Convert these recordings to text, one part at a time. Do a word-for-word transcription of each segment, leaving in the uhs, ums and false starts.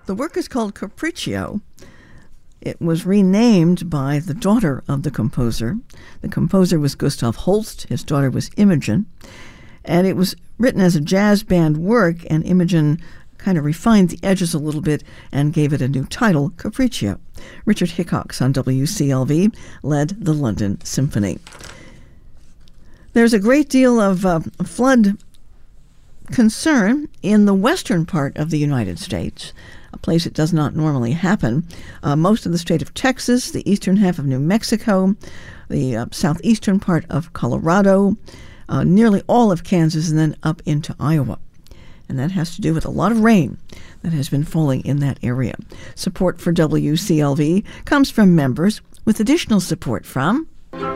The work is called Capriccio. It was renamed by the daughter of the composer. The composer was Gustav Holst. His daughter was Imogen. And it was written as a jazz band work, and Imogen kind of refined the edges a little bit and gave it a new title, Capriccio. Richard Hickox on W C L V led the London Symphony. There's a great deal of uh, flood concern in the western part of the United States, a place it does not normally happen. Uh, most of the state of Texas, the eastern half of New Mexico, the uh, southeastern part of Colorado, uh, nearly all of Kansas, and then up into Iowa. And that has to do with a lot of rain that has been falling in that area. Support for W C L V comes from members, with additional support from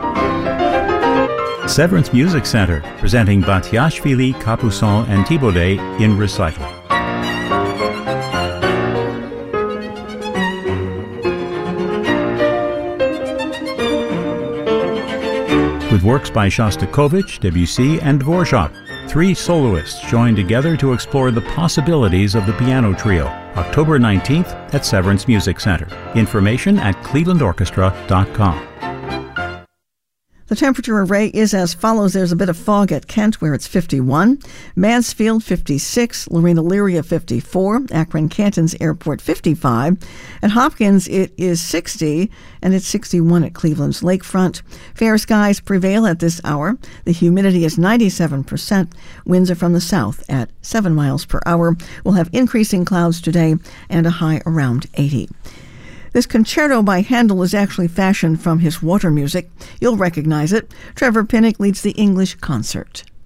Severance Music Center, presenting Batiashvili, Capuçon, and Thibaudet in recital. With works by Shostakovich, Debussy, and Dvorak, three soloists join together to explore the possibilities of the piano trio. October nineteenth at Severance Music Center. Information at cleveland orchestra dot com. The temperature array is as follows. There's a bit of fog at Kent, where it's fifty-one. Mansfield, fifty-six. Lorena Lyria, fifty-four. Akron Canton's Airport, fifty-five. At Hopkins, it is sixty, and it's sixty-one at Cleveland's Lakefront. Fair skies prevail at this hour. The humidity is ninety-seven percent. Winds are from the south at seven miles per hour. We'll have increasing clouds today and a high around eighty. This concerto by Handel is actually fashioned from his water music. You'll recognize it. Trevor Pinnock leads the English concert.